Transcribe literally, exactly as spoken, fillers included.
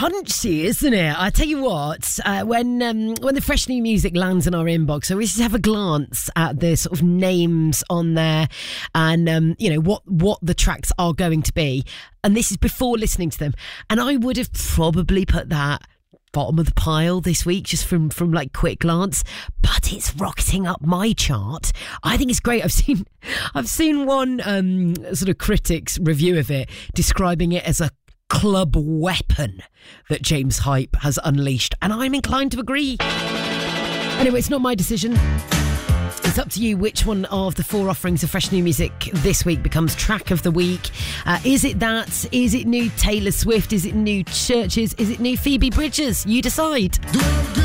punchy, isn't it? I tell you what, uh, when um, when the fresh new music lands in our inbox, so we just have a glance at the sort of names on there, and um, you know what what the tracks are going to be, and this is before listening to them. And I would have probably put that bottom of the pile this week, just from from like quick glance, but it's rocketing up my chart. I think it's great. I've seen I've seen one um, sort of critics review of it describing it as a club weapon that James Hype has unleashed, and I'm inclined to agree. Anyway, it's not my decision. It's up to you which one of the four offerings of fresh new music this week becomes track of the week. Uh, is it that? Is it new Taylor Swift? Is it new Churches? Is it new Phoebe Bridgers? You decide.